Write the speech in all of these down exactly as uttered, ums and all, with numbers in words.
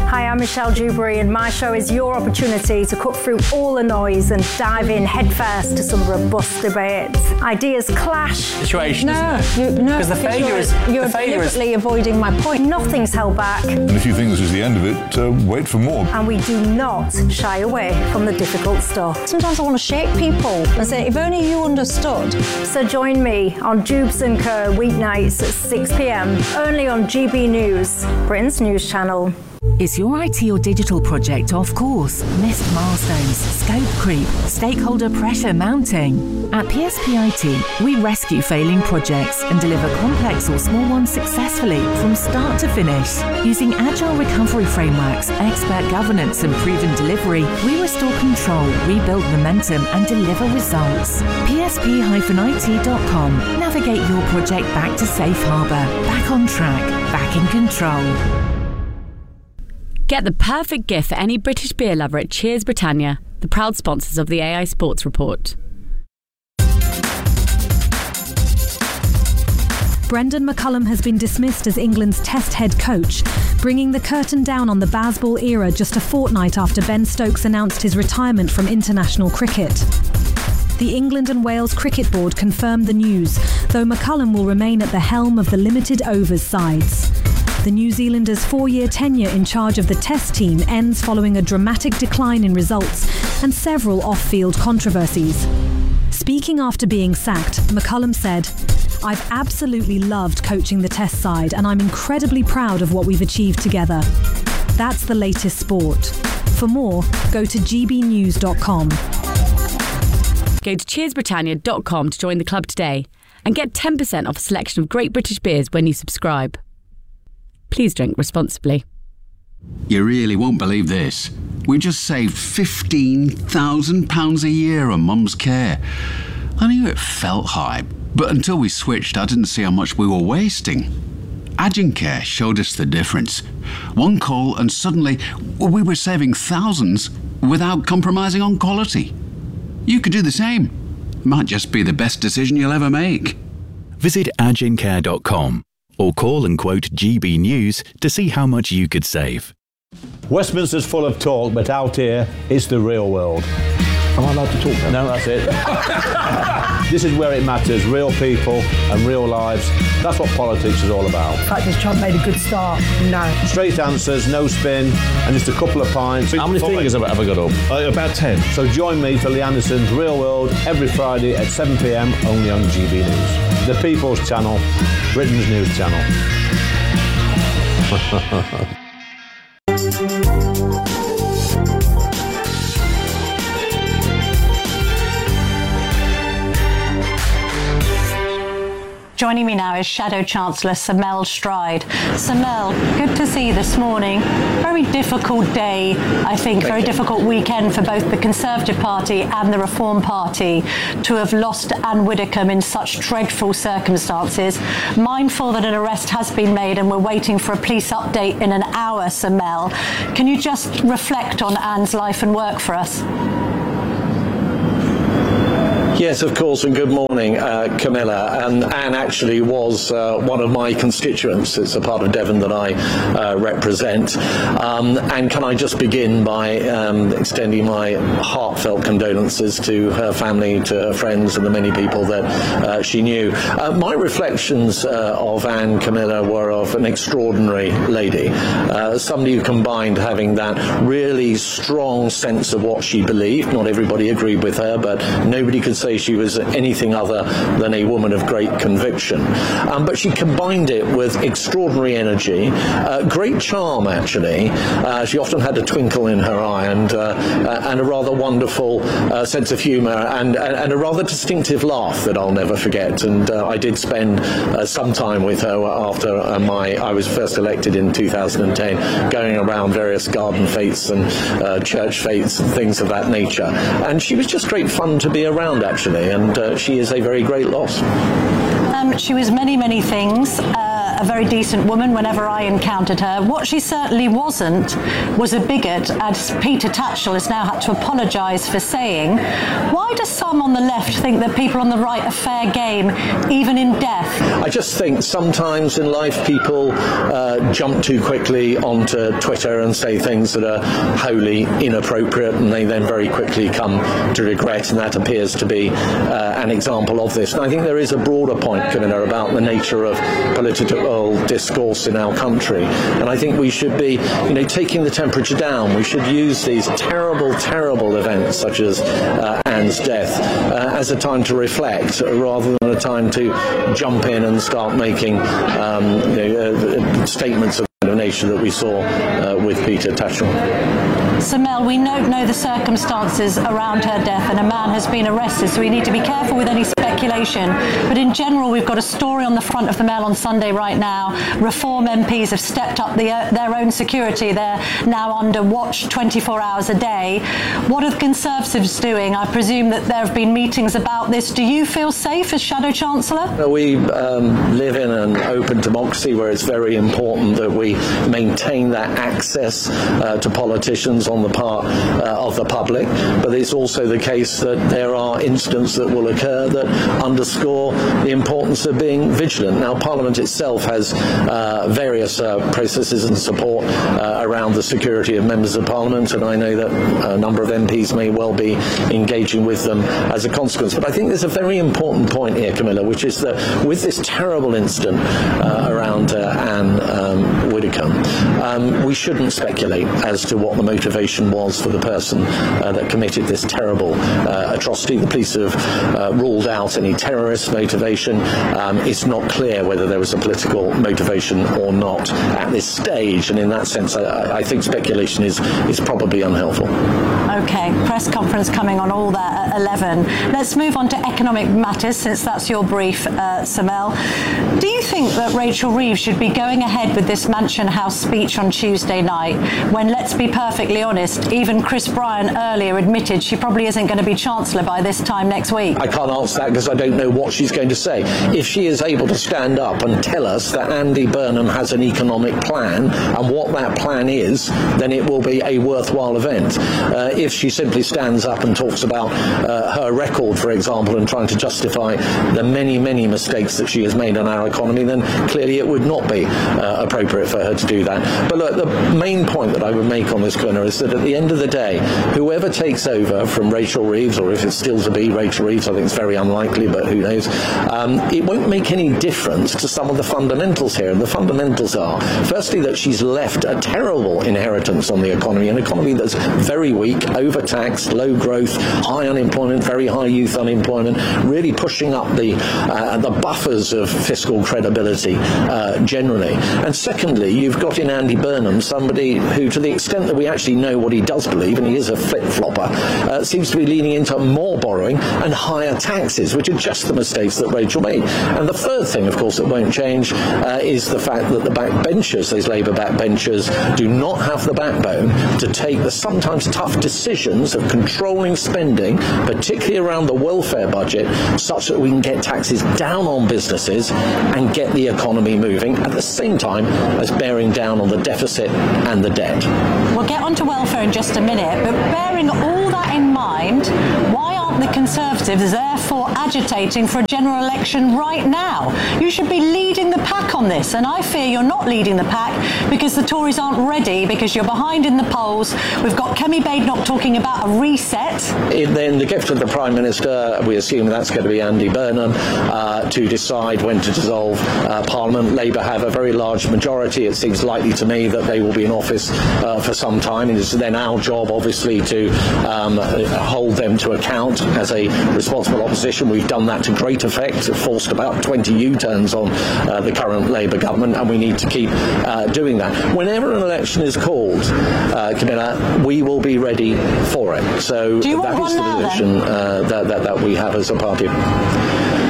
Hi, I'm Michelle Dewberry, and my show is your opportunity to cut through all the noise and dive in headfirst to some robust debates. Ideas clash. Situation, no, isn't it? You, no, because the failure you're, is you're the failure deliberately is... avoiding my point. Nothing's held back. And if you think this is the end of it, uh, wait for more. And we do not shy away from the difficult stuff. Sometimes I want to shake people and say, if only you understood. So join me on Jubes and Co weeknights at six p.m. only on G B News, Britain's news channel. Is your I T or digital project off course? Missed milestones, scope creep, stakeholder pressure mounting? At P S P I T, we rescue failing projects and deliver complex or small ones successfully from start to finish. Using agile recovery frameworks, expert governance and proven delivery, we restore control, rebuild momentum and deliver results. P S P I T dot com. Navigate your project back to safe harbour, back on track, back in control. Get the perfect gift for any British beer lover at Cheers Britannia, the proud sponsors of the A I Sports Report. Brendan McCullum has been dismissed as England's Test head coach, bringing the curtain down on the Bazball era just a fortnight after Ben Stokes announced his retirement from international cricket. The England and Wales Cricket Board confirmed the news, though McCullum will remain at the helm of the limited overs sides. The New Zealander's four-year tenure in charge of the Test team ends following a dramatic decline in results and several off-field controversies. Speaking after being sacked, McCullum said, "I've absolutely loved coaching the Test side and I'm incredibly proud of what we've achieved together. That's the latest sport. For more, go to g b news dot com. Go to cheers britannia dot com to join the club today and get ten percent off a selection of great British beers when you subscribe. Please drink responsibly. You really won't believe this. We just saved fifteen thousand pounds a year on Mum's care. I knew it felt high, but until we switched, I didn't see how much we were wasting. Agincare showed us the difference. One call and suddenly we were saving thousands without compromising on quality. You could do the same. Might just be the best decision you'll ever make. Visit agincare dot com or call and quote G B News to see how much you could save. Westminster's full of talk, but out here, it's the real world. Am I allowed to talk now? No, that's it. This is where it matters, real people and real lives. That's what politics is all about. The fact is Trump made a good start, no. Straight answers, no spin, and just a couple of pints. How many fingers have I ever got up? Uh, about ten. So join me for Lee Anderson's Real World every Friday at seven p.m. only on G B News. The People's Channel, Britain's news channel. Joining me now is Shadow Chancellor Sir Mel Stride. Sir Mel, good to see you this morning. Very difficult day, I think, very difficult weekend for both the Conservative Party and the Reform Party to have lost Anne Widdecombe in such dreadful circumstances. Mindful that an arrest has been made and we're waiting for a police update in an hour, Sir Mel. Can you just reflect on Anne's life and work for us? Yes, of course, and good morning, uh, Camilla. And Anne actually was uh, one of my constituents. It's a part of Devon that I uh, represent. Um, and can I just begin by um, extending my heartfelt condolences to her family, to her friends, and the many people that uh, she knew. Uh, my reflections uh, of Anne, Camilla, were of an extraordinary lady, uh, somebody who combined having that really strong sense of what she believed. Not everybody agreed with her, but nobody could say she was anything other than a woman of great conviction. Um, but she combined it with extraordinary energy, uh, great charm actually. Uh, she often had a twinkle in her eye and, uh, and a rather wonderful uh, sense of humour and, and, and a rather distinctive laugh that I'll never forget. And uh, I did spend uh, some time with her after uh, my I was first elected in two thousand ten, going around various garden fetes and uh, church fetes and things of that nature. And she was just great fun to be around actually, and uh, she is a very great loss. Um, she was many, many things. Uh, a very decent woman whenever I encountered her. What she certainly wasn't was a bigot, as Peter Tatchell has now had to apologise for saying. Why do some on the left think that people on the right are fair game, even in death? I just think sometimes in life people uh, jump too quickly onto Twitter and say things that are wholly inappropriate, and they then very quickly come to regret, and that appears to be uh, an example of this. And I think there is a broader point, Camilla, about the nature of political discourse in our country, and I think we should be, you know, taking the temperature down. We should use these terrible, terrible events such as uh, Anne's death uh, as a time to reflect, rather than a time to jump in and start making um, you know, uh, statements of the nature that we saw uh, with Peter Tatchell. So Mel, we don't know the circumstances around her death, and a man has been arrested, so we need to be careful with any speculation. But in general, we've got a story on the front of the Mail on Sunday right now. Reform M Ps have stepped up the, uh, their own security. They're now under watch twenty-four hours a day. What are the Conservatives doing? I presume that there have been meetings about this. Do you feel safe as Shadow Chancellor? We um, live in an open democracy where it's very important that we maintain that access uh, to politicians on the part uh, of the public, but it's also the case that there are incidents that will occur that underscore the importance of being vigilant. Now, Parliament itself has uh, various uh, processes and support uh, around the security of members of Parliament, and I know that a number of M Ps may well be engaging with them as a consequence. But I think there's a very important point here, Camilla, which is that with this terrible incident uh, around uh, Anne um, Widdecombe, um, we shouldn't speculate as to what the motivation was for the person uh, that committed this terrible uh, atrocity. The police have uh, ruled out any terrorist motivation. Um, it's not clear whether there was a political motivation or not at this stage, and in that sense I, I think speculation is, is probably unhelpful. Okay, press conference coming on all that at eleven. Let's move on to economic matters, since that's your brief, uh, Samel. Do you think that Rachel Reeves should be going ahead with this Mansion House speech on Tuesday night, when, let's be perfectly honest, even Chris Bryan earlier admitted she probably isn't going to be Chancellor by this time next week? I can't answer that because I don't know what she's going to say. If she is able to stand up and tell us that Andy Burnham has an economic plan and what that plan is, then it will be a worthwhile event. Uh, if she simply stands up and talks about uh, her record, for example, and trying to justify the many, many mistakes that she has made on our economy, then clearly it would not be uh, appropriate for her to do that. But look, the main point that I would make on this, Gunnar, is that at the end of the day, whoever takes over from Rachel Reeves, or if it's still to be Rachel Reeves, I think it's very unlikely, but who knows, um, it won't make any difference to some of the fundamentals here. And the fundamentals are, firstly, that she's left a terrible inheritance on the economy, an economy that's very weak, overtaxed, low growth, high unemployment, very high youth unemployment, really pushing up the uh, the buffers of fiscal credibility uh, generally. And secondly, you've got in Andy Burnham somebody who, to the extent that we actually know what he does believe, and he is a flip-flopper, uh, seems to be leaning into more borrowing and higher taxes, which are just the mistakes that Rachel made. And the third thing, of course, that won't change uh, is the fact that the backbenchers, those Labour backbenchers, do not have the backbone to take the sometimes tough decisions of controlling spending, particularly around the welfare budget, such that we can get taxes down on businesses and get the economy moving at the same time as bearing down on the deficit and the debt. We'll get on to welfare in just a minute, but bearing all that in mind, why aren't the Conservatives therefore agitating for a general election right now? You should be leading the pack on this, and I fear you're not leading the pack because the Tories aren't ready, because you're behind in the polls. We've got Kemi Badenoch talking about a reset. It, then the gift of the Prime Minister, we assume that's going to be Andy Burnham, uh, to decide when to dissolve uh, Parliament. Labour have a very large majority. It seems likely to me that they will be in office uh, for some time. It is then our job, obviously, to um, hold them to account as a responsible opposition. We've done that to great effect, forced about twenty U-turns on uh, the current Labour government, and we need to keep uh, doing that. Whenever an election is called, uh, Camilla, we will be ready for it. So that is the position uh, that, that, that we have as a party.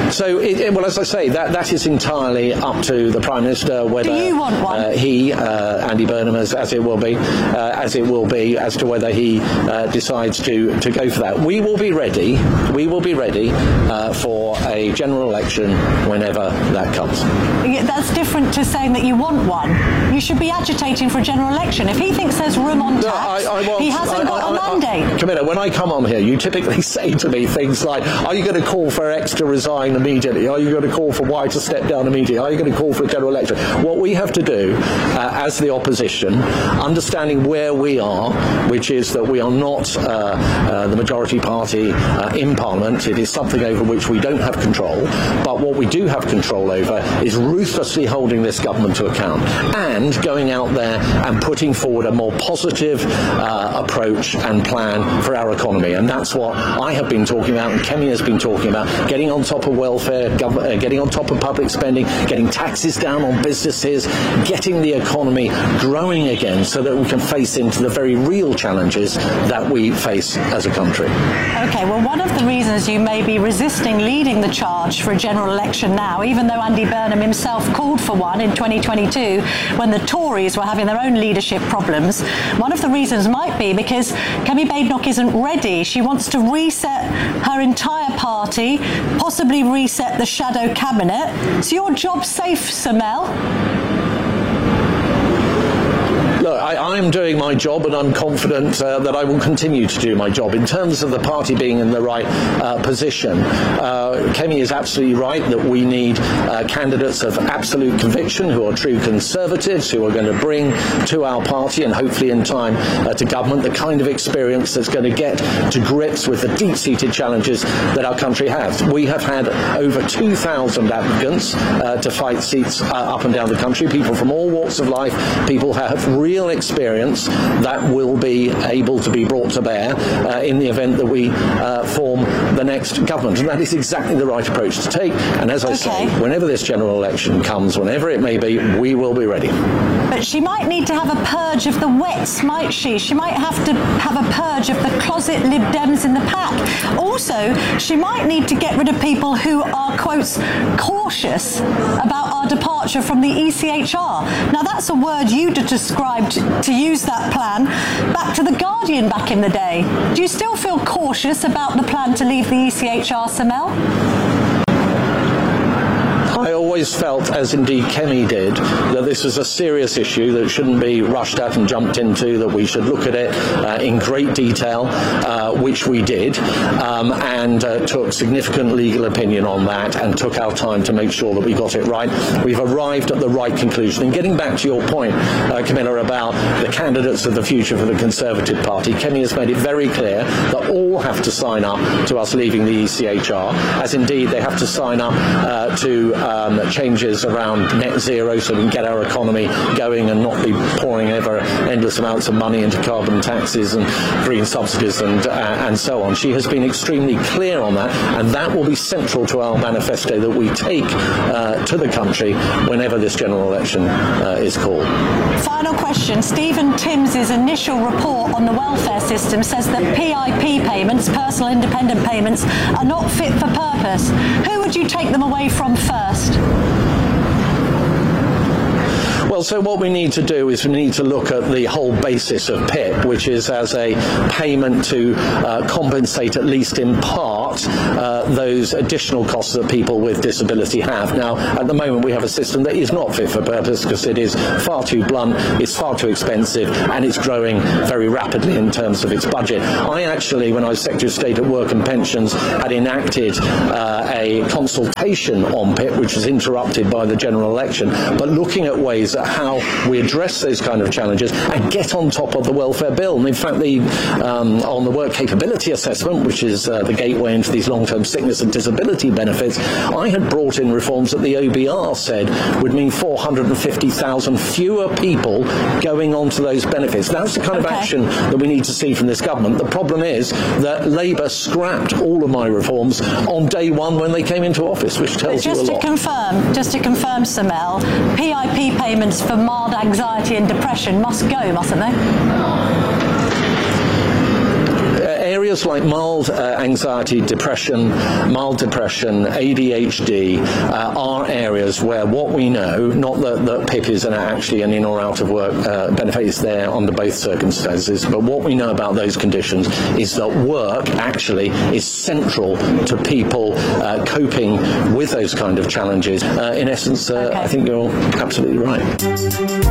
So, it, it, well, as I say, that, that is entirely up to the Prime Minister whether Do you want one? Uh, he, uh, Andy Burnham, as, as it will be, uh, as it will be, as to whether he uh, decides to, to go for that. We will be ready. We will be ready uh, for a general election whenever that comes. Yeah, that's different to saying that you want one. You should be agitating for a general election. If he thinks there's room on tax, no, I, I want, he hasn't I, got I, a I, mandate. I, Camilla, when I come on here, you typically say to me things like, are you going to call for X to resign immediately? Are you going to call for Y to step down immediately? Are you going to call for a general election? What we have to do uh, as the opposition, understanding where we are, which is that we are not uh, uh, the majority party uh, in Parliament. It is something over which we don't have control. But what we do have control over is ruthlessly holding this government to account and going out there and putting forward a more positive uh, approach and plan for our economy. And that's what I have been talking about and Kemi has been talking about, getting on top of welfare, gov- uh, getting on top of public spending, getting taxes down on businesses, getting the economy growing again so that we can face into the very real challenges that we face as a country. Okay, well, one of the reasons you may be resisting leading the charge for a general election now, even though Andy Burnham himself called for one in twenty twenty-two when the Tories were having their own leadership problems, one of the reasons might be because Kemi Badenoch isn't ready. She wants to reset her entire party, possibly reset the shadow cabinet. So your job's safe, Sir Mel? Look, I, I'm doing my job and I'm confident uh, that I will continue to do my job. In terms of the party being in the right uh, position, uh, Kemi is absolutely right that we need uh, candidates of absolute conviction who are true Conservatives, who are going to bring to our party and hopefully in time uh, to government the kind of experience that's going to get to grips with the deep-seated challenges that our country has. We have had over two thousand applicants uh, to fight seats uh, up and down the country, people from all walks of life, people who have real experience that will be able to be brought to bear uh, in the event that we uh, form the next government. And that is exactly the right approach to take. And as I Okay. say, whenever this general election comes, whenever it may be, we will be ready. But she might need to have a purge of the wets, might she? She might have to have a purge of the closet Lib Dems in the pack. Also, she might need to get rid of people who are, quotes, cautious about our departure from the E C H R. Now, that's a word you described to use that plan back to The Guardian back in the day. Do you still feel cautious about the plan to leave the E C H R, Sir Mel? I always felt, as indeed Kemi did, that this was a serious issue that shouldn't be rushed at and jumped into, that we should look at it uh, in great detail, uh, which we did, um, and uh, took significant legal opinion on that and took our time to make sure that we got it right. We've arrived at the right conclusion. And getting back to your point, uh, Camilla, about the candidates of the future for the Conservative Party, Kemi has made it very clear that all have to sign up to us leaving the E C H R, as indeed they have to sign up uh, to Um, changes around net zero so we can get our economy going and not be pouring ever endless amounts of money into carbon taxes and green subsidies and uh, and so on. She has been extremely clear on that, and that will be central to our manifesto that we take uh, to the country whenever this general election uh, is called. Final question. Stephen Timms' initial report on the welfare system says that P I P payments, personal independent payments, are not fit for purpose. Who would you take them away from first? Well, so what we need to do is we need to look at the whole basis of P I P, which is as a payment to uh, compensate, at least in part, uh, those additional costs that people with disability have. Now, at the moment, we have a system that is not fit for purpose because it is far too blunt, it's far too expensive, and it's growing very rapidly in terms of its budget. I actually, when I was Secretary of State at Work and Pensions, had enacted uh, a consultation on P I P, which was interrupted by the general election, but looking at ways at how we address those kind of challenges and get on top of the welfare bill. And in fact, the um, on the work capability assessment, which is uh, the gateway into these long-term sickness and disability benefits, I had brought in reforms that the O B R said would mean four hundred fifty thousand fewer people going on to those benefits. That's the kind of okay. action that we need to see from this government. The problem is that Labour scrapped all of my reforms on day one when they came into office, which tells you a lot. Just to confirm, just to confirm, Sir Mel, P I P payments for mild anxiety and depression must go, mustn't they? areas like mild uh, anxiety, depression, mild depression, A D H D uh, are areas where what we know, not that, that P I P is an, actually an in or out of work uh, benefit, is there under both circumstances, but what we know about those conditions is that work actually is central to people uh, coping with those kind of challenges. Uh, in essence, uh, okay. I think you're absolutely right.